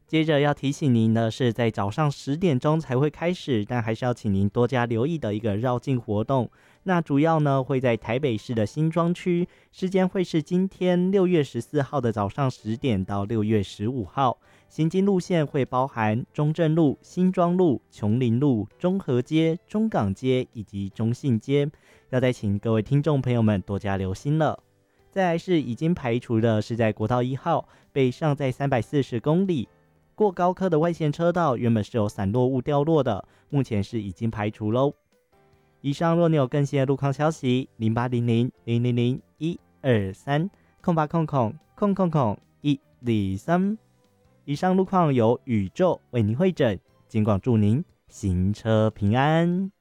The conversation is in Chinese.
接着要提醒您的是，在早上10点钟才会开始，但还是要请您多加留意的一个绕境活动。那主要呢会在台北市的新庄区，时间会是今天6月14号的早上10点到6月15号。行经路线会包含中正路、新庄路、琼林路、中和街、中港街以及中信街，要再请各位听众朋友们多加留心了。再来是已经排除的是在国道1号北上在340公里。过高科的外线车道原本是有散落物掉落的，目前是已经排除喽。以上若你有更新的路况消息，0800-000-123，0800-123。以上路况由宇宙为您会诊，尽管祝您行车平安。